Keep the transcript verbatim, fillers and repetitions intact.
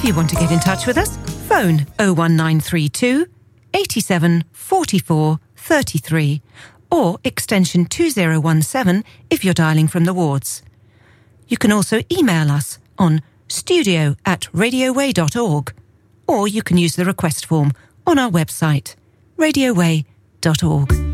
If you want to get in touch with us, phone oh one nine three two, eighty-seven, forty-four, thirty-three or extension two oh one seven if you're dialling from the wards. You can also email us on studio at radioway dot org, or you can use the request form on our website, radioway dot org.